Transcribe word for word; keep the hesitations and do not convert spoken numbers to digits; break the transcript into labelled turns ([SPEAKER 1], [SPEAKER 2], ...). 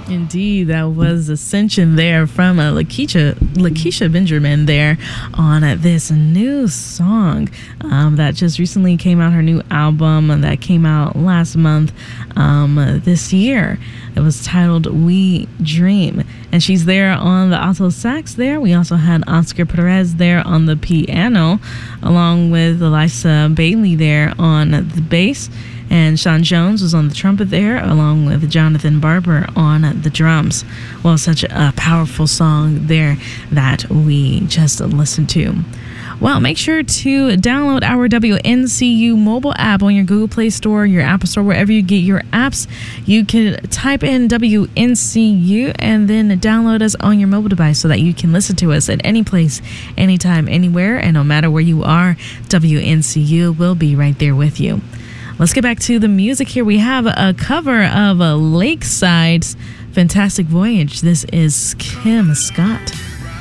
[SPEAKER 1] Indeed, that was Ascension there from uh, Lakeisha, Lakeisha Benjamin there on uh, this new song um, that just recently came out, her new album that came out last month um, this year. It was titled We Dream, and she's there on the alto sax there. We also had Oscar Perez there on the piano, along with Elisa Bailey there on the bass. And Sean Jones was on the trumpet there, along with Jonathan Barber on the drums. Well, such a powerful song there that we just listened to. Well, make sure to download our W N C U mobile app on your Google Play Store, your Apple Store, wherever you get your apps. You can type in W N C U and then download us on your mobile device so that you can listen to us at any place, anytime, anywhere. And no matter where you are, W N C U will be right there with you. Let's get back to the music here. We have a cover of a Lakeside's Fantastic Voyage. This is Kim Scott.